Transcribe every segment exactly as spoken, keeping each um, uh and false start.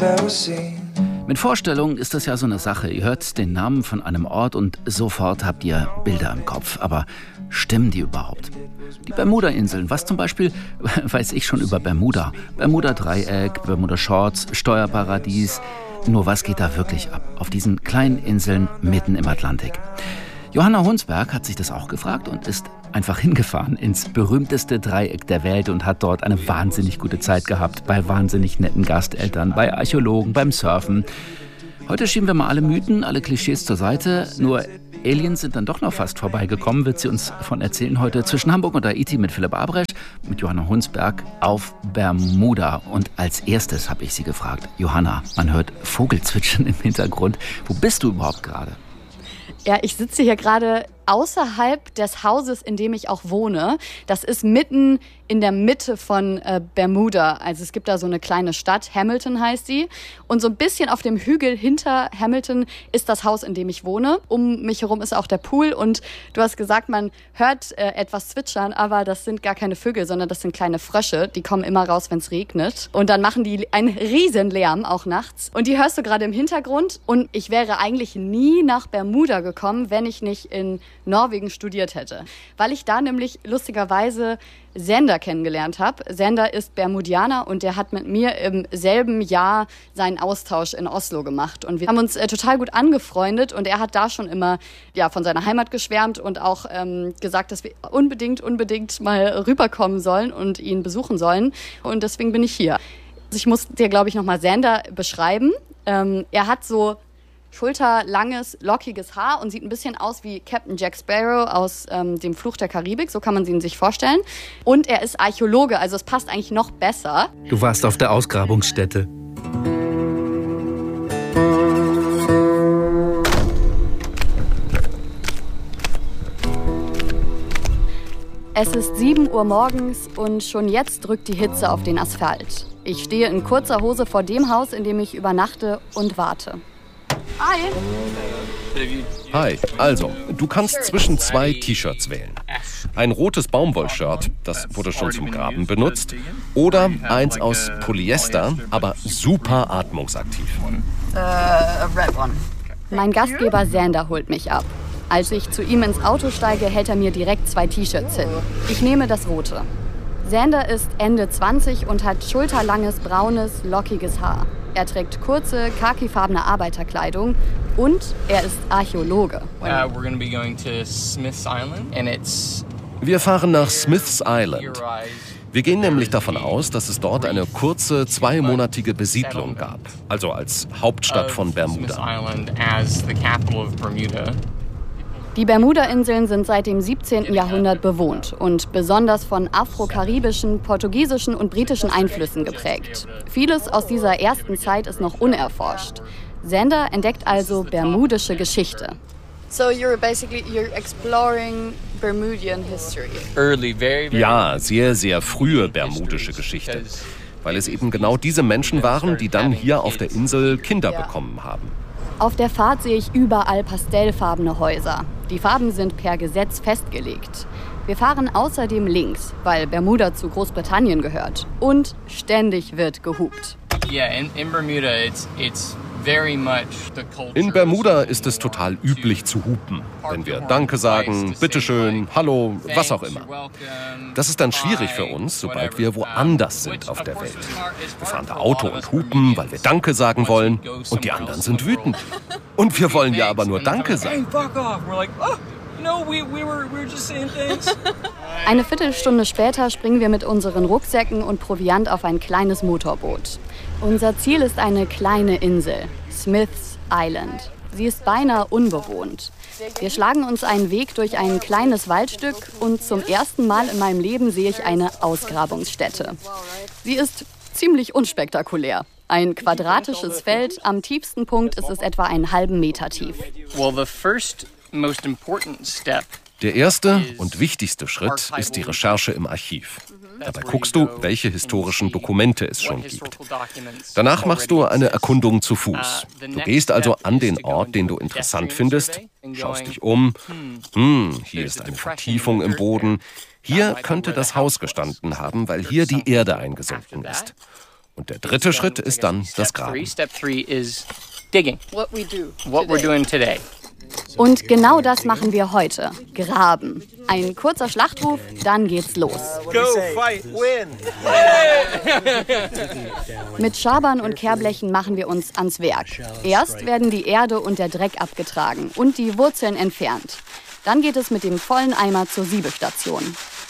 ever seen. Mit Vorstellungen ist das ja so eine Sache. Ihr hört den Namen von einem Ort und sofort habt ihr Bilder im Kopf. Aber stimmen die überhaupt? Die Bermuda-Inseln, was zum Beispiel weiß ich schon über Bermuda? Bermuda-Dreieck, Bermuda-Shorts, Steuerparadies. Nur was geht da wirklich ab auf diesen kleinen Inseln mitten im Atlantik? Johanna Hunsberg hat sich das auch gefragt und ist einfach hingefahren ins berühmteste Dreieck der Welt und hat dort eine wahnsinnig gute Zeit gehabt. Bei wahnsinnig netten Gasteltern, bei Archäologen, beim Surfen. Heute schieben wir mal alle Mythen, alle Klischees zur Seite. Nur Aliens sind dann doch noch fast vorbeigekommen, wird sie uns von erzählen heute. Zwischen Hamburg und Haiti mit Philipp Abrecht, mit Johanna Hunsberg auf Bermuda. Und als erstes habe ich sie gefragt, Johanna, man hört Vogelzwitschern im Hintergrund. Wo bist du überhaupt gerade? Ja, ich sitze hier gerade außerhalb des Hauses, in dem ich auch wohne. Das ist mitten in der Mitte von äh, Bermuda. Also es gibt da so eine kleine Stadt, Hamilton heißt sie. Und so ein bisschen auf dem Hügel hinter Hamilton ist das Haus, in dem ich wohne. Um mich herum ist auch der Pool. Und du hast gesagt, man hört äh, etwas zwitschern, aber das sind gar keine Vögel, sondern das sind kleine Frösche. Die kommen immer raus, wenn es regnet. Und dann machen die einen riesen Lärm, auch nachts. Und die hörst du gerade im Hintergrund. Und ich wäre eigentlich nie nach Bermuda gekommen, wenn ich nicht in Norwegen studiert hätte. Weil ich da nämlich lustigerweise Sander kennengelernt habe. Sander ist Bermudianer und der hat mit mir im selben Jahr seinen Austausch in Oslo gemacht. Und wir haben uns äh, total gut angefreundet und er hat da schon immer ja, von seiner Heimat geschwärmt und auch ähm, gesagt, dass wir unbedingt, unbedingt mal rüberkommen sollen und ihn besuchen sollen. Und deswegen bin ich hier. Also ich muss dir, glaube ich, nochmal Sander beschreiben. Ähm, er hat so schulterlanges, lockiges Haar und sieht ein bisschen aus wie Captain Jack Sparrow aus ähm, dem Fluch der Karibik, so kann man ihn sich vorstellen. Und er ist Archäologe, also es passt eigentlich noch besser. Du warst auf der Ausgrabungsstätte. Es ist sieben Uhr morgens und schon jetzt drückt die Hitze auf den Asphalt. Ich stehe in kurzer Hose vor dem Haus, in dem ich übernachte und warte. Hi. Hi, also, du kannst zwischen zwei T-Shirts wählen. Ein rotes Baumwollshirt, das wurde schon zum Graben benutzt, oder eins aus Polyester, aber super atmungsaktiv. Uh, a red one. Mein Gastgeber Sander holt mich ab. Als ich zu ihm ins Auto steige, hält er mir direkt zwei T-Shirts hin. Ich nehme das rote. Sander ist Ende zwanzig und hat schulterlanges, braunes, lockiges Haar. Er trägt kurze, khakifarbene Arbeiterkleidung und er ist Archäologe. Wir fahren nach Smith's Island. Wir gehen nämlich davon aus, dass es dort eine kurze, zweimonatige Besiedlung gab. Also als Hauptstadt von Bermuda. Die Bermuda-Inseln sind seit dem siebzehnten Jahrhundert bewohnt und besonders von afro-karibischen, portugiesischen und britischen Einflüssen geprägt. Vieles aus dieser ersten Zeit ist noch unerforscht. Sander entdeckt also bermudische Geschichte. So you're basically you're exploring Bermudian history. Early, very, very Ja, sehr, sehr frühe bermudische Geschichte. Weil es eben genau diese Menschen waren, die dann hier auf der Insel Kinder bekommen haben. Auf der Fahrt sehe ich überall pastellfarbene Häuser. Die Farben sind per Gesetz festgelegt. Wir fahren außerdem links, weil Bermuda zu Großbritannien gehört. Und ständig wird gehupt. In Bermuda ist es total üblich zu hupen, wenn wir Danke sagen, Bitteschön, Hallo, was auch immer. Das ist dann schwierig für uns, sobald wir woanders sind auf der Welt. Wir fahren da Auto und hupen, weil wir Danke sagen wollen und die anderen sind wütend. Und wir wollen ja aber nur Danke sagen. Eine Viertelstunde später springen wir mit unseren Rucksäcken und Proviant auf ein kleines Motorboot. Unser Ziel ist eine kleine Insel, Smith's Island. Sie ist beinahe unbewohnt. Wir schlagen uns einen Weg durch ein kleines Waldstück und zum ersten Mal in meinem Leben sehe ich eine Ausgrabungsstätte. Sie ist ziemlich unspektakulär. Ein quadratisches Feld, am tiefsten Punkt ist es etwa einen halben Meter tief. Der erste und wichtigste Schritt ist die Recherche im Archiv. Dabei guckst du, welche historischen Dokumente es schon gibt. Danach machst du eine Erkundung zu Fuß. Du gehst also an den Ort, den du interessant findest, schaust dich um. Hm, hier ist eine Vertiefung im Boden. Hier könnte das Haus gestanden haben, weil hier die Erde eingesunken ist. Und der dritte Schritt ist dann das Graben. What we do What we're doing today. Und genau das machen wir heute. Graben. Ein kurzer Schlachtruf, dann geht's los. Go, fight, win! Mit Schabern und Kehrblechen machen wir uns ans Werk. Erst werden die Erde und der Dreck abgetragen und die Wurzeln entfernt. Dann geht es mit dem vollen Eimer zur Siebestation.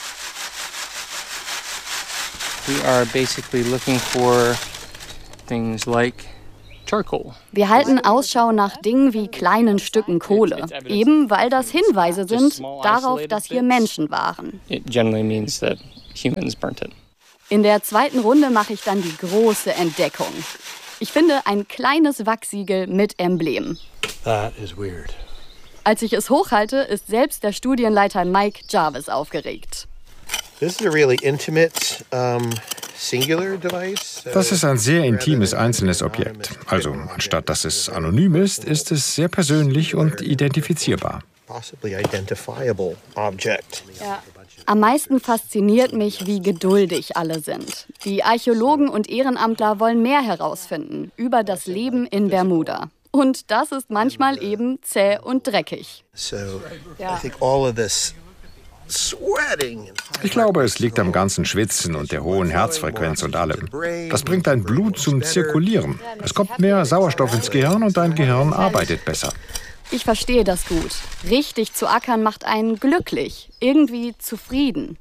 We are basically looking for things like charcoal. Wir halten Ausschau nach Dingen wie kleinen Stücken Kohle, eben weil das Hinweise sind darauf, dass hier Menschen waren. It generally means that humans burnt it. In der zweiten Runde mache ich dann die große Entdeckung. Ich finde ein kleines Wachsiegel mit Emblem. That is weird. Als ich es hochhalte, ist selbst der Studienleiter Mike Jarvis aufgeregt. This is a really intimate, um, singular device. Das ist ein sehr intimes einzelnes Objekt. Also, anstatt dass es anonym ist, ist es sehr persönlich und identifizierbar. Possibly identifiable object. Ja. Am meisten fasziniert mich, wie geduldig alle sind. Die Archäologen und Ehrenamtler wollen mehr herausfinden über das Leben in Bermuda. Und das ist manchmal eben zäh und dreckig. So, I think all of this sweating. Ich glaube, es liegt am ganzen Schwitzen und der hohen Herzfrequenz und allem. Das bringt dein Blut zum Zirkulieren. Es kommt mehr Sauerstoff ins Gehirn und dein Gehirn arbeitet besser. Ich verstehe das gut. Richtig zu ackern macht einen glücklich, irgendwie zufrieden.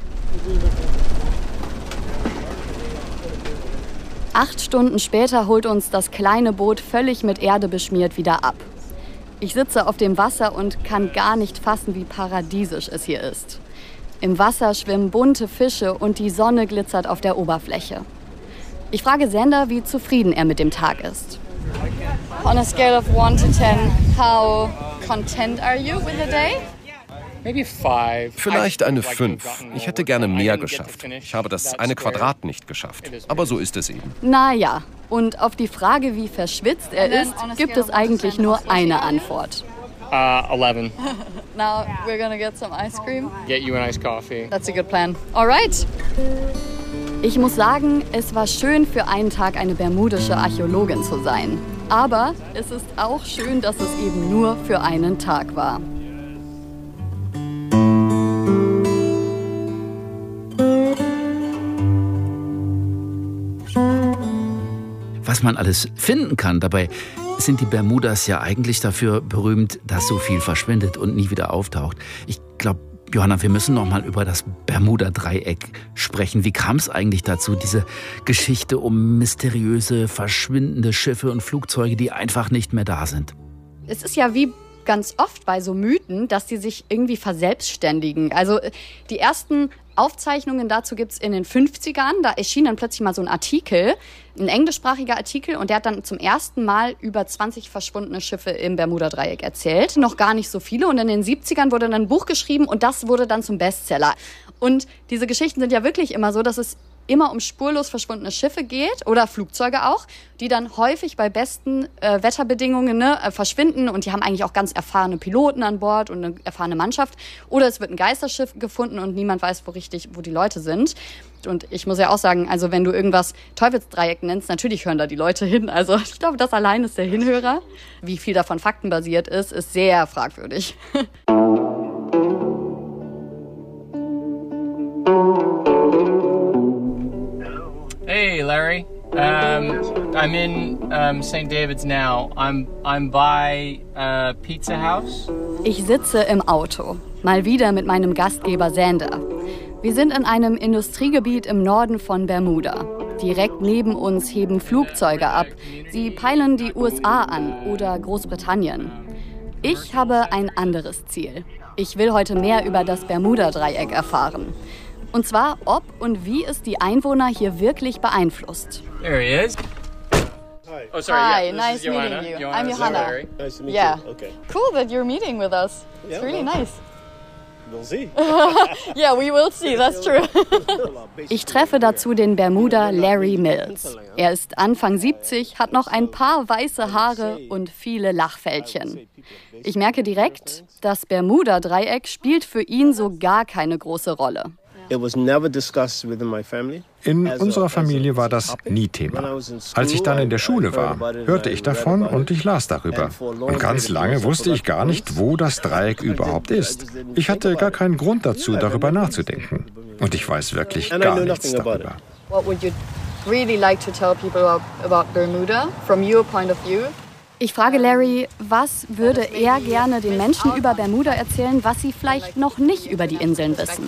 Acht Stunden später holt uns das kleine Boot völlig mit Erde beschmiert wieder ab. Ich sitze auf dem Wasser und kann gar nicht fassen, wie paradiesisch es hier ist. Im Wasser schwimmen bunte Fische und die Sonne glitzert auf der Oberfläche. Ich frage Sander, wie zufrieden er mit dem Tag ist. On a scale of one to ten, how content are you with the day? Maybe five. Vielleicht eine fünf. Ich hätte gerne mehr geschafft. Ich habe das eine Quadrat nicht geschafft. Aber so ist es eben. Naja, und auf die Frage, wie verschwitzt er ist, gibt es eigentlich nur eine Antwort. Uh, eleven. Now we're gonna get some ice cream. Get you an iced coffee. That's a good plan. All right. Ich muss sagen, es war schön, für einen Tag eine bermudische Archäologin zu sein. Aber es ist auch schön, dass es eben nur für einen Tag war. Was man alles finden kann, dabei sind die Bermudas ja eigentlich dafür berühmt, dass so viel verschwindet und nie wieder auftaucht. Ich glaube, Johanna, wir müssen noch mal über das Bermuda-Dreieck sprechen. Wie kam es eigentlich dazu, diese Geschichte um mysteriöse, verschwindende Schiffe und Flugzeuge, die einfach nicht mehr da sind? Es ist ja wie ganz oft bei so Mythen, dass die sich irgendwie verselbstständigen. Also die ersten Aufzeichnungen dazu gibt's in den fünfzigern. Da erschien dann plötzlich mal so ein Artikel, ein englischsprachiger Artikel, und der hat dann zum ersten Mal über zwanzig verschwundene Schiffe im Bermuda-Dreieck erzählt. Noch gar nicht so viele. Und in den siebzigern wurde dann ein Buch geschrieben und das wurde dann zum Bestseller. Und diese Geschichten sind ja wirklich immer so, dass es immer um spurlos verschwundene Schiffe geht oder Flugzeuge auch, die dann häufig bei besten äh, Wetterbedingungen ne, äh, verschwinden, und die haben eigentlich auch ganz erfahrene Piloten an Bord und eine erfahrene Mannschaft. Oder es wird ein Geisterschiff gefunden und niemand weiß, wo richtig, wo die Leute sind. Und ich muss ja auch sagen, also wenn du irgendwas Teufelsdreieck nennst, natürlich hören da die Leute hin. Also ich glaube, das allein ist der Hinhörer. Wie viel davon faktenbasiert ist, ist sehr fragwürdig. Hey, Larry. Um, I'm in um, Saint David's now. I'm I'm by uh, Pizza House. Ich sitze im Auto, mal wieder mit meinem Gastgeber Sander. Wir sind in einem Industriegebiet im Norden von Bermuda. Direkt neben uns heben Flugzeuge ab. Sie peilen die U S A an oder Großbritannien. Ich habe ein anderes Ziel. Ich will heute mehr über das Bermuda-Dreieck erfahren. Und zwar, ob und wie es die Einwohner hier wirklich beeinflusst. There he is. Oh, sorry. Hi, yeah, this nice is Johanna. meeting you. Johanna, I'm this is Johanna. Larry. Nice to meet Yeah. you. Okay. Cool that you're meeting with us. It's Yeah, really well. nice. We'll see. Yeah, we will see. That's true. Ich treffe dazu den Bermuder Larry Mills. Er ist Anfang siebzig, hat noch ein paar weiße Haare und viele Lachfältchen. Ich merke direkt, das Bermuda-Dreieck spielt für ihn so gar keine große Rolle. In unserer Familie war das nie Thema. Als ich dann in der Schule war, hörte ich davon und ich las darüber. Und ganz lange wusste ich gar nicht, wo das Dreieck überhaupt ist. Ich hatte gar keinen Grund dazu, darüber nachzudenken. Und ich weiß wirklich gar nichts darüber. What would you really like to tell people about, about Bermuda from your point of view? Ich frage Larry, was würde er gerne den Menschen über Bermuda erzählen, was sie vielleicht noch nicht über die Inseln wissen.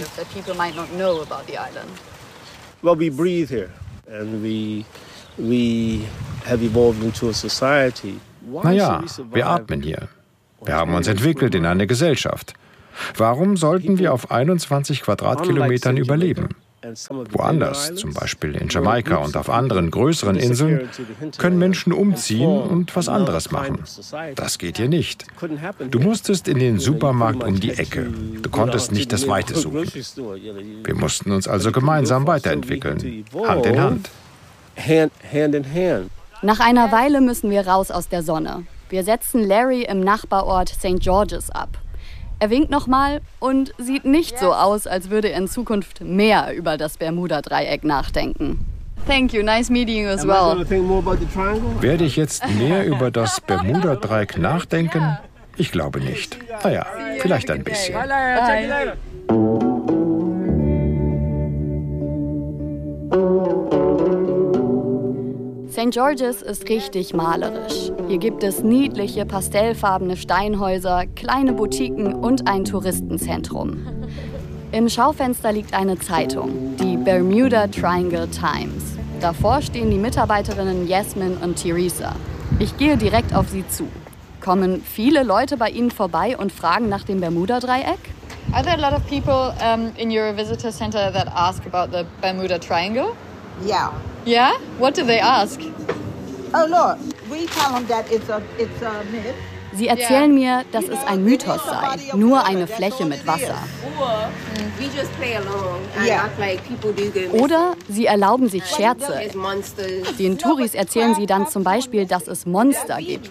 Well, we breathe here and we we have evolved into a society. Naja, wir atmen hier. Wir haben uns entwickelt in eine Gesellschaft. Warum sollten wir auf einundzwanzig Quadratkilometern überleben? Woanders, zum Beispiel in Jamaika und auf anderen größeren Inseln, können Menschen umziehen und was anderes machen. Das geht hier nicht. Du musstest in den Supermarkt um die Ecke. Du konntest nicht das Weite suchen. Wir mussten uns also gemeinsam weiterentwickeln, Hand in Hand. Nach einer Weile müssen wir raus aus der Sonne. Wir setzen Larry im Nachbarort Saint George's ab. Er winkt nochmal und sieht nicht so aus, als würde er in Zukunft mehr über das Bermuda-Dreieck nachdenken. Thank you, nice meeting you as well. Werde ich jetzt mehr über das Bermuda-Dreieck nachdenken? Ich glaube nicht. Naja, vielleicht ein bisschen. Bye. Saint George's ist richtig malerisch. Hier gibt es niedliche, pastellfarbene Steinhäuser, kleine Boutiquen und ein Touristenzentrum. Im Schaufenster liegt eine Zeitung, die Bermuda Triangle Times. Davor stehen die Mitarbeiterinnen Yasmin und Teresa. Ich gehe direkt auf sie zu. Kommen viele Leute bei Ihnen vorbei und fragen nach dem Bermuda-Dreieck? Are there a lot of people um, in your visitor center that ask about the Bermuda Triangle? Yeah. Yeah? What do they ask? Oh, Lord, we tell them that it's a, it's a myth. Sie erzählen mir, dass es ein Mythos sei, nur eine Fläche mit Wasser. Oder sie erlauben sich Scherze. Den Touris erzählen sie dann zum Beispiel, dass es Monster gibt.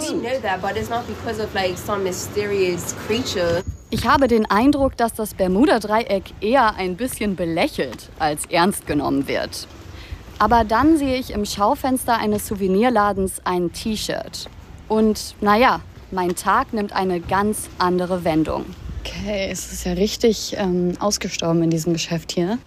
Ich habe den Eindruck, dass das Bermuda-Dreieck eher ein bisschen belächelt als ernst genommen wird. Aber dann sehe ich im Schaufenster eines Souvenirladens ein T-Shirt. Und naja, mein Tag nimmt eine ganz andere Wendung. Okay, es ist ja richtig ähm, ausgestorben in diesem Geschäft hier.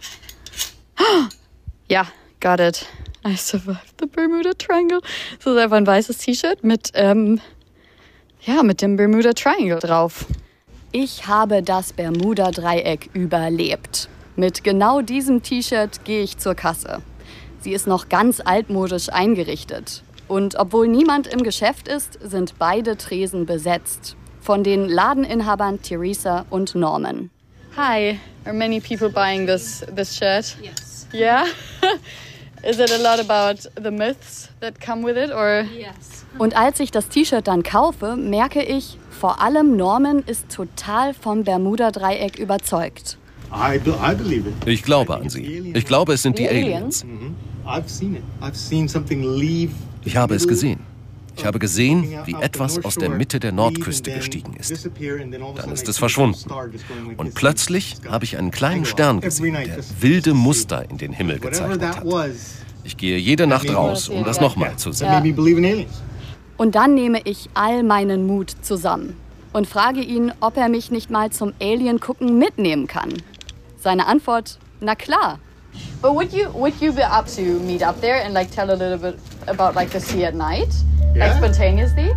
Ja, got it. I survived the Bermuda Triangle. Das ist einfach ein weißes T-Shirt mit, ähm, ja, mit dem Bermuda Triangle drauf. Ich habe das Bermuda-Dreieck überlebt. Mit genau diesem T-Shirt gehe ich zur Kasse. Sie ist noch ganz altmodisch eingerichtet. Und obwohl niemand im Geschäft ist, sind beide Tresen besetzt. Von den Ladeninhabern Teresa und Norman. Hi, are many people buying this, this shirt? Yes. Yeah? Is it a lot about the myths that come with it? Or? Yes. Und als ich das T-Shirt dann kaufe, merke ich, vor allem Norman ist total vom Bermuda-Dreieck überzeugt. Ich glaube an sie. Ich glaube, es sind die Aliens. Ich habe es gesehen. Ich habe gesehen, wie etwas aus der Mitte der Nordküste gestiegen ist. Dann ist es verschwunden. Und plötzlich habe ich einen kleinen Stern gesehen, der wilde Muster in den Himmel gezeichnet hat. Ich gehe jede Nacht raus, um das nochmal zu sehen. Und dann nehme ich all meinen Mut zusammen und frage ihn, ob er mich nicht mal zum Alien-Gucken mitnehmen kann. Seine Antwort, na klar. But would you would you be up to meet up there and like tell a little bit about like the sea at night, yeah. Like spontaneously?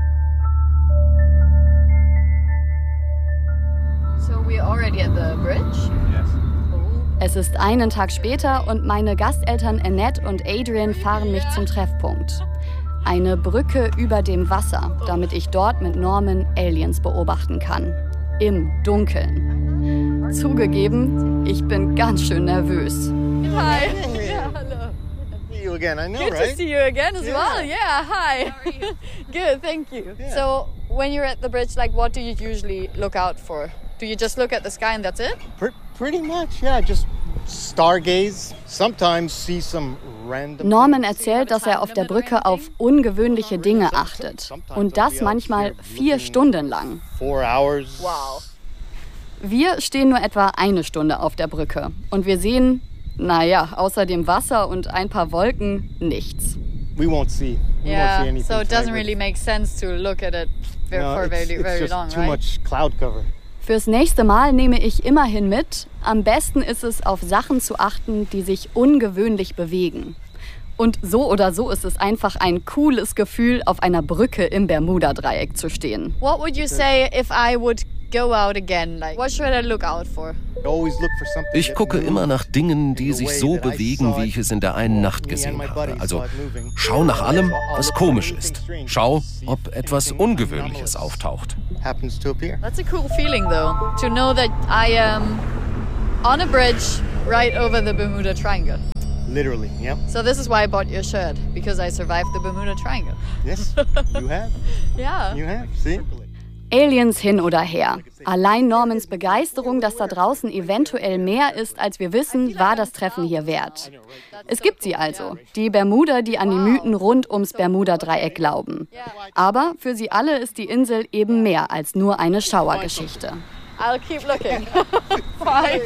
So we're already at the bridge. Yes. Es ist einen Tag später und meine Gasteltern Annette und Adrian fahren mich zum Treffpunkt. Eine Brücke über dem Wasser, damit ich dort mit Norman Aliens beobachten kann. Im Dunkeln. Zugegeben, ich bin ganz schön nervös. Hi. Yeah, hello. See you again, I know, Good right? to see you again as Yeah. well. Yeah, hi. How are you? Good, thank you. Yeah. So, when you're at the bridge, like, what do you usually look out for? Do you just look at the sky and that's it? Pr- pretty much, yeah. Just stargaze. Sometimes see some random. Norman erzählt, dass er auf der Brücke auf ungewöhnliche Dinge achtet. Und das manchmal vier Stunden lang. Four hours. Wow. Wir stehen nur etwa eine Stunde auf der Brücke und wir sehen, naja, außer dem Wasser und ein paar Wolken nichts. We won't see. We Yeah, won't see anything so it doesn't tonight. really make sense to look at it very, No, for it's, very, it's very just long, too right? much cloud cover. Fürs nächste Mal nehme ich immerhin mit, am besten ist es, auf Sachen zu achten, die sich ungewöhnlich bewegen. Und so oder so ist es einfach ein cooles Gefühl, auf einer Brücke im Bermuda-Dreieck zu stehen. What would you say if I would go out again? Like, what should I look out for? Always look for something Ich that gucke moves immer nach Dingen, die in the sich way so that I bewegen, saw wie it. ich es in der einen Nacht Me and gesehen my habe. buddies Also saw it moving. schau nach allem, was So I'll komisch look for ist. anything strange. Schau, See ob if etwas anything Ungewöhnliches anomalous auftaucht. happens to appear. That's a cool feeling, though, to know that I am on a bridge right over the Bermuda Triangle. Literally, yep. So this is why I bought your shirt, because I survived the Bermuda Triangle. Yes, you have. Yeah. You have. See? Aliens hin oder her. Allein Normans Begeisterung, dass da draußen eventuell mehr ist, als wir wissen, war das Treffen hier wert. Es gibt sie also, die Bermuder, die an die Mythen rund ums Bermuda-Dreieck glauben. Aber für sie alle ist die Insel eben mehr als nur eine Schauergeschichte. I'll keep looking. Bye.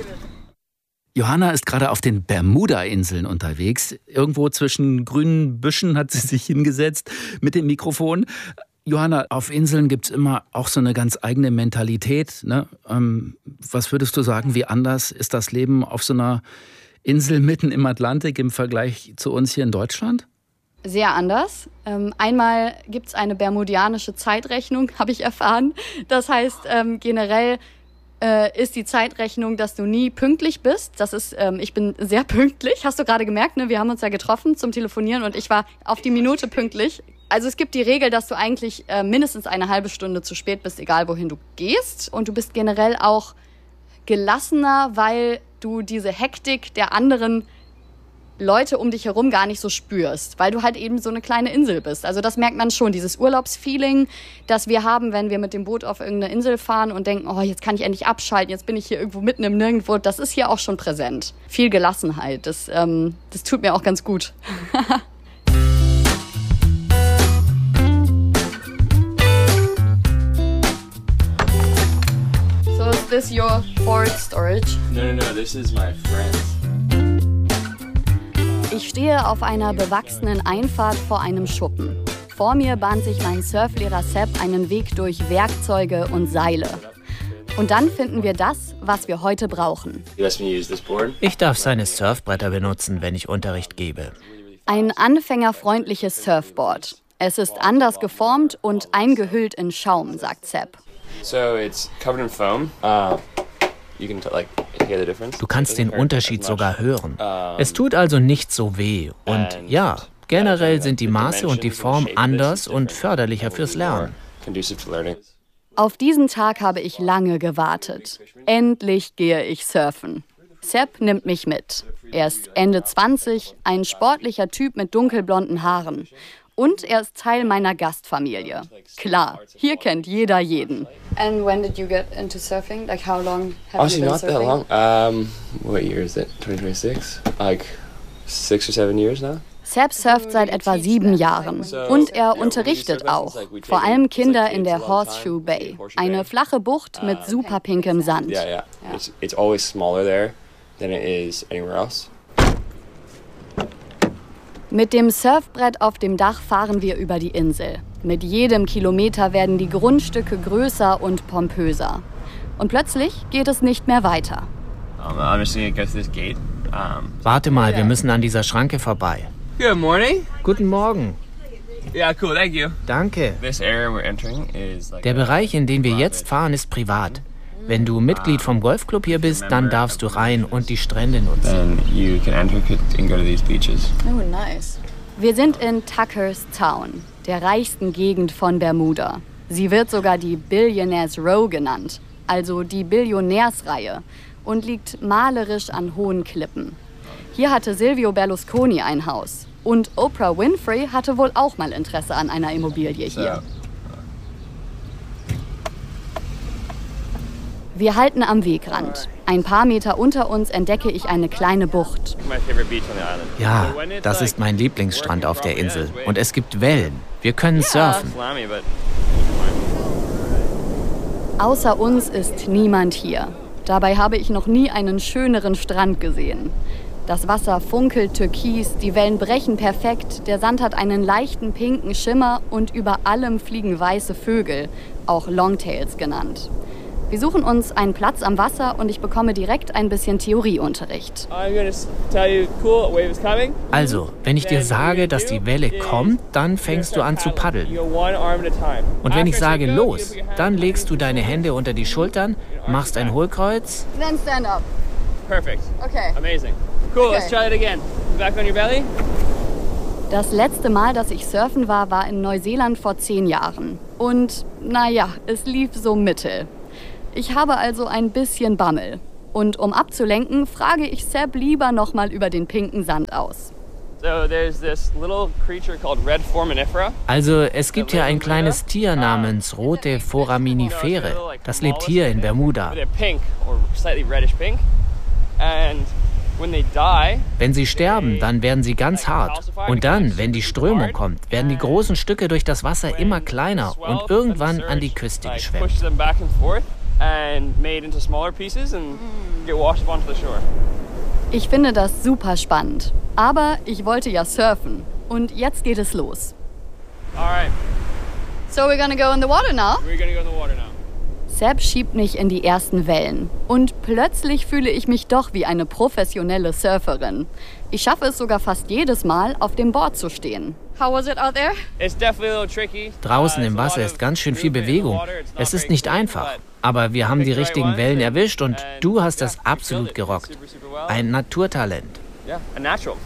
Johanna ist gerade auf den Bermuda-Inseln unterwegs. Irgendwo zwischen grünen Büschen hat sie sich hingesetzt mit dem Mikrofon. Johanna, auf Inseln gibt es immer auch so eine ganz eigene Mentalität, ne? Ähm, was würdest du sagen, wie anders ist das Leben auf so einer Insel mitten im Atlantik im Vergleich zu uns hier in Deutschland? Sehr anders. Ähm, einmal gibt es eine bermudianische Zeitrechnung, habe ich erfahren. Das heißt, ähm, generell äh, ist die Zeitrechnung, dass du nie pünktlich bist. Das ist, ähm, ich bin sehr pünktlich. Hast du gerade gemerkt, ne? Wir haben uns ja getroffen zum Telefonieren und ich war auf die Minute pünktlich. Also es gibt die Regel, dass du eigentlich äh, mindestens eine halbe Stunde zu spät bist, egal wohin du gehst. Und du bist generell auch gelassener, weil du diese Hektik der anderen Leute um dich herum gar nicht so spürst, weil du halt eben so eine kleine Insel bist. Also das merkt man schon, dieses Urlaubsfeeling, das wir haben, wenn wir mit dem Boot auf irgendeine Insel fahren und denken, oh, jetzt kann ich endlich abschalten, jetzt bin ich hier irgendwo mitten im Nirgendwo. Das ist hier auch schon präsent. Viel Gelassenheit, das, ähm, das tut mir auch ganz gut. So is this your Ford storage? No, no, no, this is my friend. Ich stehe auf einer bewachsenen Einfahrt vor einem Schuppen. Vor mir bahnt sich mein Surflehrer Sepp einen Weg durch Werkzeuge und Seile. Und dann finden wir das, was wir heute brauchen. Ich darf seine Surfbretter benutzen, wenn ich Unterricht gebe. Ein anfängerfreundliches Surfboard. Es ist anders geformt und eingehüllt in Schaum, sagt Sepp. So it's covered in foam. Uh, you can like hear the difference. Du kannst den Unterschied sogar hören. Es tut also nicht so weh. Und ja, generell sind die Maße und die Form anders und förderlicher fürs Lernen. Auf diesen Tag habe ich lange gewartet. Endlich gehe ich surfen. Sepp nimmt mich mit. Er ist Ende zwanzig, ein sportlicher Typ mit dunkelblonden Haaren. Und er ist Teil meiner Gastfamilie. Klar, hier kennt jeder jeden. And when did you get into surfing? Like how long have Actually, you been not that surfing? long. Um, what year is it? twenty twenty-six? Like six or seven years now. Sepp surft seit etwa sieben Jahren. Und er unterrichtet auch. Vor allem Kinder in der Horseshoe Bay. Eine flache Bucht mit super pinkem Sand. Yeah, yeah. It's it's always smaller there than it is anywhere else. Mit dem Surfbrett auf dem Dach fahren wir über die Insel. Mit jedem Kilometer werden die Grundstücke größer und pompöser. Und plötzlich geht es nicht mehr weiter. Um, I'm just gonna go through this gate. Um, Warte mal, wir müssen an dieser Schranke vorbei. Good morning. Guten Morgen. Yeah, cool. Thank you. Danke. This area we're entering is like Der Bereich, in den wir jetzt fahren, ist privat. Wenn du Mitglied vom Golfclub hier bist, dann darfst du rein und die Strände nutzen. Then you can enter and go to these beaches. Oh, nice. Wir sind in Tuckers Town, der reichsten Gegend von Bermuda. Sie wird sogar die Billionaires Row genannt, also die Billionärsreihe, und liegt malerisch an hohen Klippen. Hier hatte Silvio Berlusconi ein Haus. Und Oprah Winfrey hatte wohl auch mal Interesse an einer Immobilie hier. Wir halten am Wegrand. Ein paar Meter unter uns entdecke ich eine kleine Bucht. Ja, das ist mein Lieblingsstrand auf der Insel. Und es gibt Wellen. Wir können surfen. Außer uns ist niemand hier. Dabei habe ich noch nie einen schöneren Strand gesehen. Das Wasser funkelt türkis, die Wellen brechen perfekt, der Sand hat einen leichten pinken Schimmer und über allem fliegen weiße Vögel, auch Longtails genannt. Wir suchen uns einen Platz am Wasser und ich bekomme direkt ein bisschen Theorieunterricht. Also, wenn ich dir sage, dass die Welle kommt, dann fängst du an zu paddeln. Und wenn ich sage los, dann legst du deine Hände unter die Schultern, machst ein Hohlkreuz. Then stand up. Perfect. Okay. Amazing. Cool, Okay. let's try it again. Back on your belly. Das letzte Mal, dass ich surfen war, war in Neuseeland vor zehn Jahren. Und naja, es lief so mittel. Ich habe also ein bisschen Bammel. Und um abzulenken, frage ich Seb lieber nochmal über den pinken Sand aus. So there's this little creature called red foraminifera. Also, es gibt hier ein kleines Tier namens rote Foraminifere. Das lebt hier in Bermuda. They're pink or slightly reddish pink. And when they die, Wenn sie sterben, dann werden sie ganz hart. Und dann, wenn die Strömung kommt, werden die großen Stücke durch das Wasser immer kleiner und irgendwann an die Küste like, geschwemmt. push them back and forth and made into smaller pieces and get washed up onto the shore. Ich finde das super spannend. Aber ich wollte ja surfen. Und jetzt geht es los. All right, So we're gonna go in the water now? we're gonna go in the water now. Seb schiebt mich in die ersten Wellen. Und plötzlich fühle ich mich doch wie eine professionelle Surferin. Ich schaffe es sogar fast jedes Mal, auf dem Board zu stehen. How was it out there? It's definitely a little tricky. Draußen Uh, im it's a lot Wasser of ist ganz schön viel movement in the Bewegung. water. It's not Es ist very nicht smooth, einfach. but Aber wir haben die picked the right richtigen ones Wellen and- erwischt und and du hast yeah, das you killed absolut it gerockt. super, super well. Ein Naturtalent. Yeah, a natural.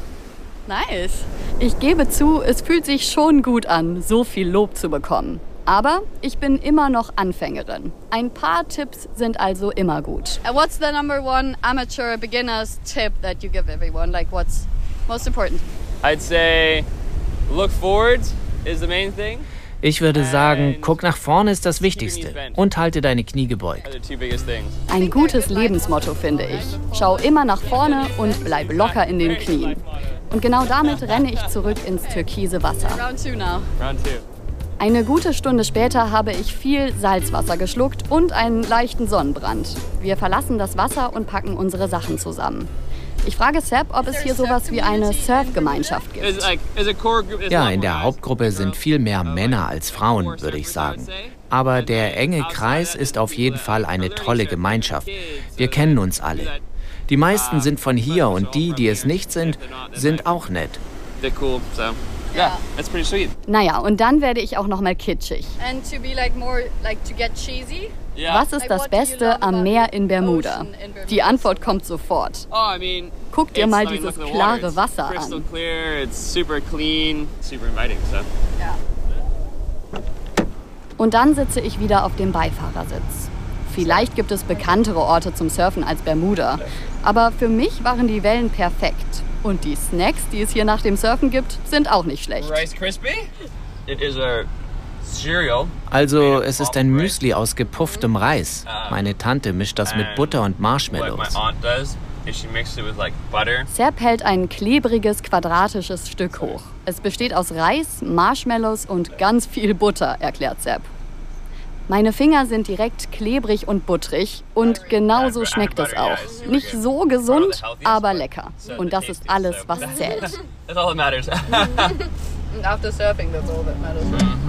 Nice. Ich gebe zu, es fühlt sich schon gut an, so viel Lob zu bekommen. Aber ich bin immer noch Anfängerin. Ein paar Tipps sind also immer gut. Uh, what's the number one amateur beginner's tip that you give everyone? Like what's most important? I'd say look forward is the main thing. Ich würde sagen, guck nach vorne ist das Wichtigste und halte deine Knie gebeugt. Are the two biggest things. Ein gutes Lebensmotto, finde ich. Schau immer nach vorne und bleib locker in den Knien. Und genau damit renne ich zurück ins türkise Wasser. Round two now. Round two. Eine gute Stunde später habe ich viel Salzwasser geschluckt und einen leichten Sonnenbrand. Wir verlassen das Wasser und packen unsere Sachen zusammen. Ich frage Seb, ob es hier sowas wie eine Surfgemeinschaft Is gibt. like is a core group. it's Ja, not in more der guys. Hauptgruppe sind viel mehr Männer als Frauen, würde ich sagen. Aber der enge Kreis ist auf jeden Fall eine tolle Gemeinschaft. Wir kennen uns alle. Die meisten sind von hier und die, die es nicht sind, sind auch nett. They're cool, so yeah, that's pretty sweet. Naja, und dann werde ich auch noch mal kitschig. And to be like more like to get cheesy. Yeah. Was ist das Beste am Meer in Bermuda? Die Antwort kommt sofort. Oh, I mean, Guck dir it's- mal I mean, dieses look at the klare water. It's Wasser crystal an. clear. It's super clean, super inviting. So Und dann sitze ich wieder auf dem Beifahrersitz. Vielleicht gibt es bekanntere Orte zum Surfen als Bermuda. Aber für mich waren die Wellen perfekt. Und die Snacks, die es hier nach dem Surfen gibt, sind auch nicht schlecht. Rice Krispie. It is a cereal. Also, es ist ein Müsli aus gepufftem Reis. Meine Tante mischt das mit Butter und What my Marshmallows. aunt does is she mixes it with like butter. Seb hält ein klebriges, quadratisches Stück hoch. Es besteht aus Reis, Marshmallows und ganz viel Butter, erklärt Seb. Meine Finger sind direkt klebrig und butterig und genauso schmeckt es auch. Nicht so gesund, aber lecker. Und das ist alles, was zählt. That's all that matters. And after surfing, that's all that matters.